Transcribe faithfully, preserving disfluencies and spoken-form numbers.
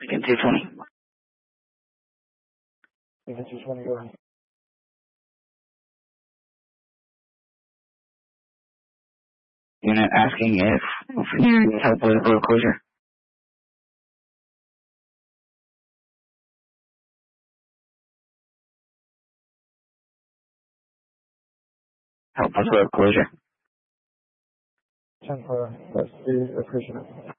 Asking two twenty. Even two twenty, go ahead. Unit asking if you need help with road closure. Help with road closure. ten four, that's the appreciative.